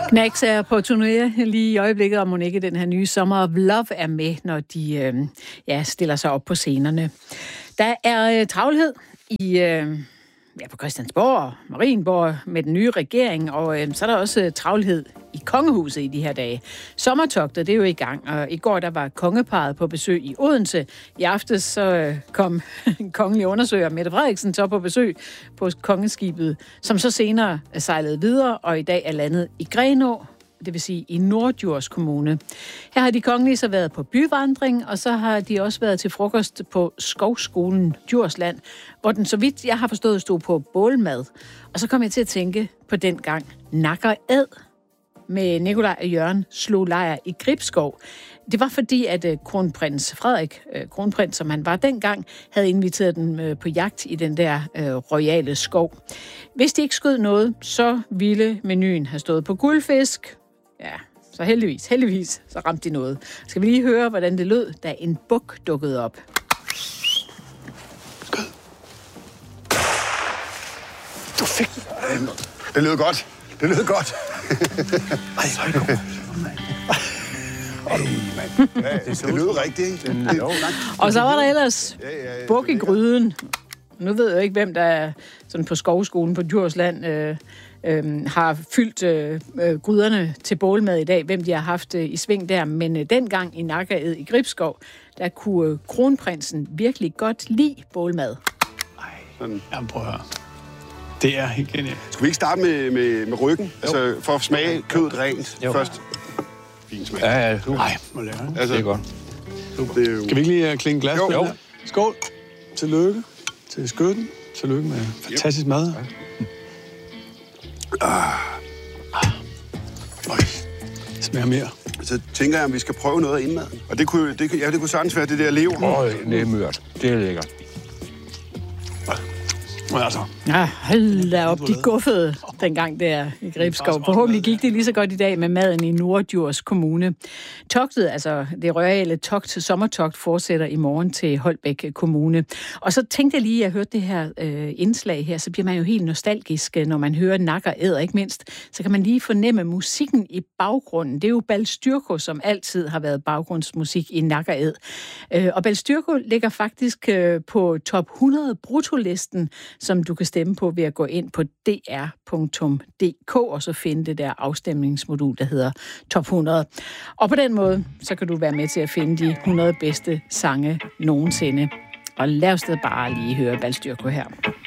Knacks er på turné lige i øjeblikket, og mon ikke den her nye Summer of Love er med, når de stiller sig op på scenerne. Der er travlhed på Christiansborg og Marienborg med den nye regering, og så er der også travlhed i kongehuset i de her dage. Sommertogtet, det er jo i gang, og i går der var kongeparret på besøg i Odense. I aftes så kom kongelig undersøger Mette Frederiksen så på besøg på kongeskibet, som så senere sejlede videre, og i dag er landet i Grenaa, det vil sige i Norddjurs Kommune. Her har de kongelige så været på byvandring, og så har de også været til frokost på Skovskolen Djursland, hvor den, så vidt jeg har forstået, stod på bålmad. Og så kom jeg til at tænke på den gang Nakker Æd med Nikolaj og Jørgen slog lejr i Gribskov. Det var fordi, at kronprins Frederik, kronprins som han var dengang, havde inviteret dem på jagt i den der royale skov. Hvis de ikke skød noget, så ville menuen have stået på guldfisk. Ja, så heldigvis, så ramte de noget. Skal vi lige høre, hvordan det lød, da en buk dukkede op. Skød. Du fik det lød godt. Det lød godt. Ej, så er det godt. Det lød rigtigt, ikke? Og så var der ellers buk i gryden. Nu ved jeg ikke, hvem der er sådan på Skovskolen på Djursland har fyldt gryderne til bålmad i dag, hvem de har haft i sving der. Men dengang i Nakker Æd i Gribskov, der kunne kronprinsen virkelig godt lide bålmad. Jamen, prøv at høre. Det er helt genialt. Skal vi ikke starte med ryggen? Altså, for at smage kødet rent først. Fin smag. Ja, super. Nej, må lære. Altså, det er godt. Super. Det er jo... Skal vi ikke lige klinge glas på det? Skål. Tillykke til skytten. Tillykke med fantastisk mad. Smager mere. Så tænker jeg, om vi skal prøve noget af indmaden. Og det kunne sagtens være det der lever. Det er mørt. Det er lækkert. Altså. Ja, hold da op, de guffede dengang der i Gribskov. Forhåbentlig gik det lige så godt i dag med maden i Norddjurs Kommune. Togtet, altså det royale sommertogt, fortsætter i morgen til Holbæk Kommune. Og så tænkte jeg lige, at jeg hørte det her indslag her, så bliver man jo helt nostalgisk, når man hører Nakker Æd, ikke mindst. Så kan man lige fornemme musikken i baggrunden. Det er jo Balstyrko, som altid har været baggrundsmusik i Nakker Æd. Og Balstyrko ligger faktisk på top 100 bruttolisten, som du kan stemme på ved at gå ind på dr.dk og så finde det der afstemningsmodul, der hedder Top 100. Og på den måde, så kan du være med til at finde de 100 bedste sange nogensinde. Og lad os da bare lige høre Balstyrko her.